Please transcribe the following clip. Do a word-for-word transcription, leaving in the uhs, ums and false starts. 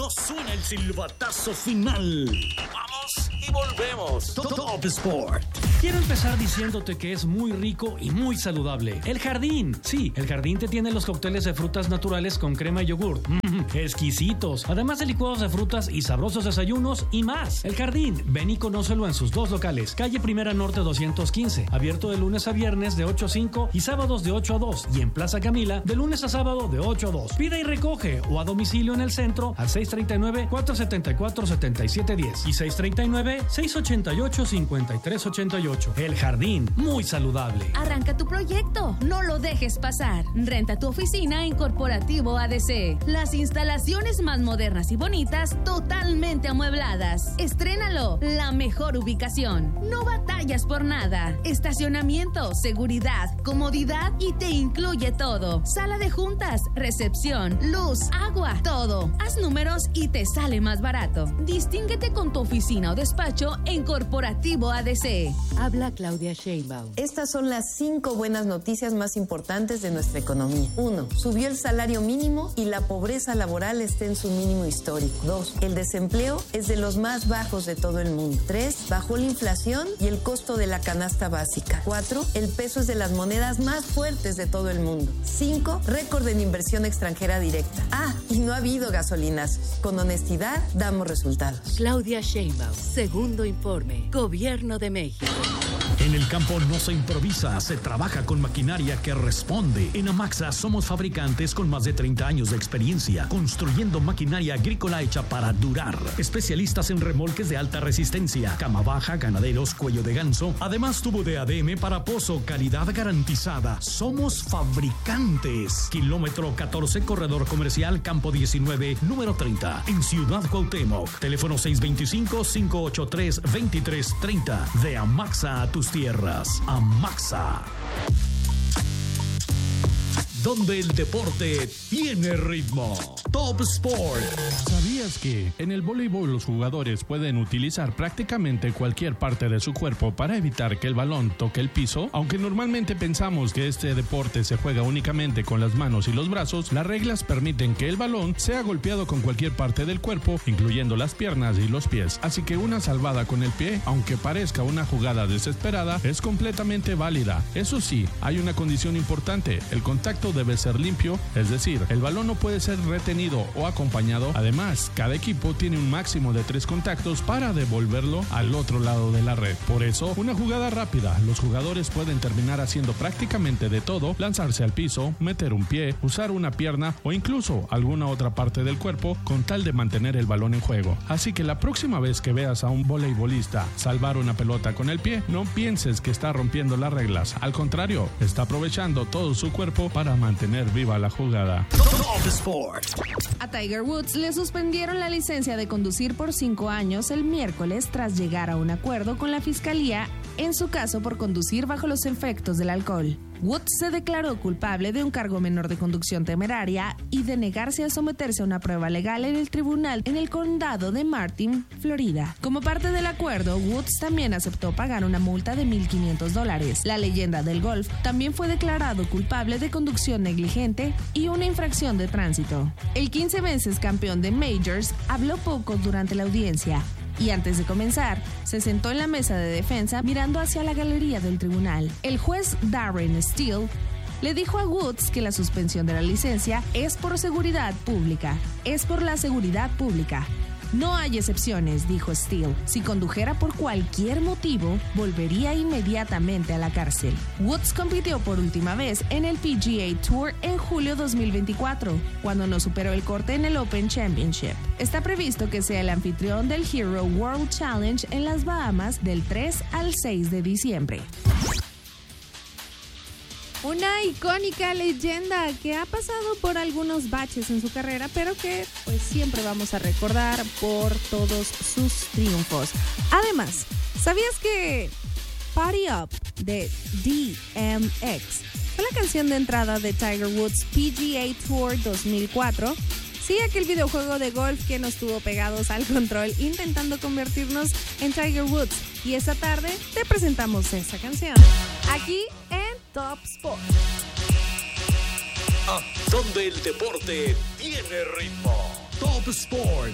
suena el silbatazo final. Vamos y volvemos. Top Sport. Quiero empezar diciéndote que es muy rico y muy saludable. El Jardín. Sí, el Jardín te tiene los cócteles de frutas naturales con crema y yogur. Mmm, exquisitos. Además de licuados de frutas y sabrosos desayunos y más. El Jardín. Ven y conócelo en sus dos locales. Calle Primera Norte doscientos quince. Abierto de lunes a viernes de ocho a cinco y sábados de ocho a dos. Y en Plaza Camila de lunes a sábado de ocho a dos. Pida y recoge o a domicilio en el centro al seis tres nueve, cuatro siete cuatro, siete siete uno cero y seis tres nueve, seis ocho ocho, cinco tres ocho ocho. El Jardín, muy saludable. Arranca tu proyecto, no lo dejes pasar. Renta tu oficina en Corporativo A D C. Las instalaciones más modernas y bonitas, totalmente amuebladas. Estrénalo, la mejor ubicación. No batallas por nada. Estacionamiento, seguridad, comodidad y te incluye todo. Sala de juntas, recepción, luz, agua, todo. Haz números y te sale más barato. Distínguete con tu oficina o despacho en Corporativo A D C. Habla Claudia Sheinbaum. Estas son las cinco buenas noticias más importantes de nuestra economía. Uno, subió el salario mínimo y la pobreza laboral está en su mínimo histórico. Dos, el desempleo es de los más bajos de todo el mundo. Tres, bajó la inflación y el costo de la canasta básica. Cuatro, el peso es de las monedas más fuertes de todo el mundo. Cinco, récord en inversión extranjera directa. Ah, y no ha habido gasolinazos. Con honestidad, damos resultados. Claudia Sheinbaum, segundo informe, Gobierno de México. En el campo no se improvisa, se trabaja con maquinaria que responde. En Amaxa somos fabricantes con más de treinta años de experiencia, construyendo maquinaria agrícola hecha para durar. Especialistas en remolques de alta resistencia, cama baja, ganaderos, cuello de ganso. Además, tubo de A D M para pozo, calidad garantizada. Somos fabricantes. Kilómetro catorce, corredor comercial, campo diecinueve, número treinta, en Ciudad Cuauhtémoc. Teléfono seis dos cinco, cinco ocho tres, dos tres tres cero. De Amaxa a tus tierras. Amaxa. Donde el deporte tiene ritmo. Top Sport. ¿Sabías que en el voleibol los jugadores pueden utilizar prácticamente cualquier parte de su cuerpo para evitar que el balón toque el piso? Aunque normalmente pensamos que este deporte se juega únicamente con las manos y los brazos, las reglas permiten que el balón sea golpeado con cualquier parte del cuerpo, incluyendo las piernas y los pies. Así que una salvada con el pie, aunque parezca una jugada desesperada, es completamente válida. Eso sí, hay una condición importante: el contacto debe ser limpio, es decir, el balón no puede ser retenido o acompañado. Además, cada equipo tiene un máximo de tres contactos para devolverlo al otro lado de la red. Por eso, una jugada rápida, los jugadores pueden terminar haciendo prácticamente de todo: lanzarse al piso, meter un pie, usar una pierna o incluso alguna otra parte del cuerpo con tal de mantener el balón en juego. Así que la próxima vez que veas a un voleibolista salvar una pelota con el pie, no pienses que está rompiendo las reglas. Al contrario, está aprovechando todo su cuerpo para mantener viva la jugada. Top Sport. A Tiger Woods le suspendieron la licencia de conducir por cinco años el miércoles tras llegar a un acuerdo con la fiscalía en su caso por conducir bajo los efectos del alcohol. Woods se declaró culpable de un cargo menor de conducción temeraria y de negarse a someterse a una prueba legal en el tribunal en el condado de Martin, Florida. Como parte del acuerdo, Woods también aceptó pagar una multa de mil quinientos dólares. La leyenda del golf también fue declarado culpable de conducción negligente y una infracción de tránsito. El quince veces campeón de Majors habló poco durante la audiencia y antes de comenzar, se sentó en la mesa de defensa mirando hacia la galería del tribunal. El juez Darren Steele le dijo a Woods que la suspensión de la licencia es por seguridad pública. Es por la seguridad pública. No hay excepciones, dijo Steele. Si condujera por cualquier motivo, volvería inmediatamente a la cárcel. Woods compitió por última vez en el P G A Tour en julio dos mil veinticuatro, cuando no superó el corte en el Open Championship. Está previsto que sea el anfitrión del Hero World Challenge en las Bahamas del tres al seis de diciembre. Una icónica leyenda que ha pasado por algunos baches en su carrera, pero que pues siempre vamos a recordar por todos sus triunfos. Además, ¿sabías que Party Up de D M X fue la canción de entrada de Tiger Woods P G A Tour dos mil cuatro? Sí, aquel videojuego de golf que nos tuvo pegados al control intentando convertirnos en Tiger Woods. Y esta tarde te presentamos esa canción aquí en Top Sport. Ah, donde el deporte tiene ritmo. Top Sport.